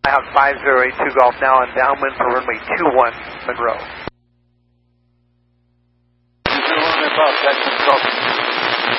I have 5082 Golf now on downwind for runway 21 Monroe. 21 above, that's Golf.